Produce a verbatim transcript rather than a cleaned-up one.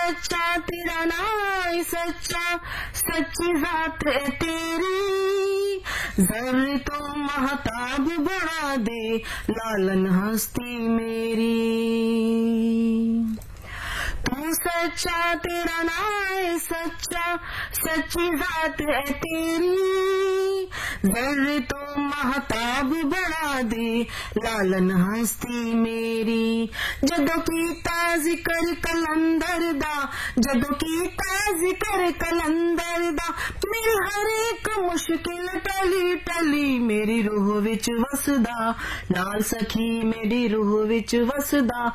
सच्चा तेरा नाम सच्चा, सच्ची जात है तेरी, जर्रे तो महताब बढ़ा दे लालन हस्ती मेरी। तू सच्चा तेरा नाम सच्चा, सच्ची जात है तेरी, जर्रे तो महताब बढ़ा दे लालन हस्ती मेरी। जदों कीता जिक्र कलंदर दा, जदों कीता जिक्र कलंदर दा, मेरी हर एक मुश्किल टली टली मेरी रूह विच वसदा, नाल सखी मेरी रूह विच वसदा,